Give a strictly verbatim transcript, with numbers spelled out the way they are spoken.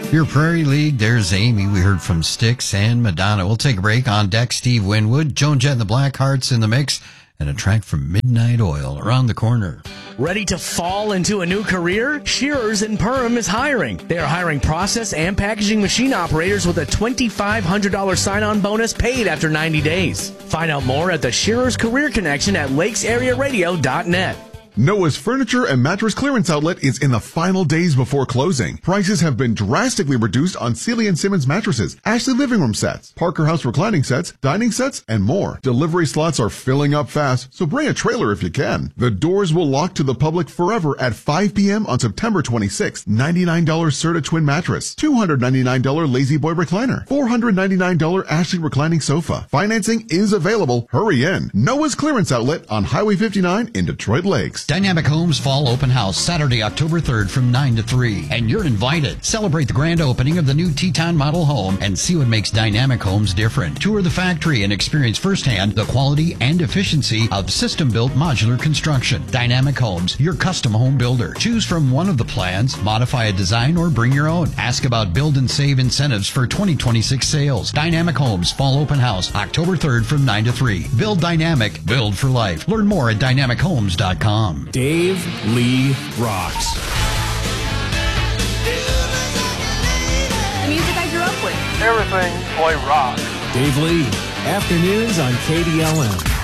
Your Prairie League, there's Amy. We heard from Styx and Madonna. We'll take a break. On deck, Steve Winwood, Joan Jett and the Blackhearts in the mix, and a track from Midnight Oil around the corner. Ready to fall into a new career? Shearers and Perm is hiring. They are hiring process and packaging machine operators with a twenty-five hundred dollars sign-on bonus paid after ninety days. Find out more at the Shearers Career Connection at lakes area radio dot net. Noah's Furniture and Mattress Clearance Outlet is in the final days before closing. Prices have been drastically reduced on Sealy and Simmons mattresses, Ashley living room sets, Parker House reclining sets, dining sets, and more. Delivery slots are filling up fast, so bring a trailer if you can. The doors will lock to the public forever at five p.m. on September twenty-sixth. ninety-nine dollars Serta Twin Mattress, two hundred ninety-nine dollars Lazy Boy Recliner, four hundred ninety-nine dollars Ashley Reclining Sofa. Financing is available. Hurry in. Noah's Clearance Outlet on Highway fifty-nine in Detroit Lakes. Dynamic Homes Fall Open House, Saturday, October third from nine to three. And you're invited. Celebrate the grand opening of the new Teton model home and see what makes Dynamic Homes different. Tour the factory and experience firsthand the quality and efficiency of system-built modular construction. Dynamic Homes, your custom home builder. Choose from one of the plans, modify a design, or bring your own. Ask about build and save incentives for twenty twenty-six sales. Dynamic Homes Fall Open House, October third from nine to three. Build dynamic, build for life. Learn more at dynamic homes dot com. Dave Lee rocks. The music I grew up with. Everything boy rock. Dave Lee, afternoons on K D L M.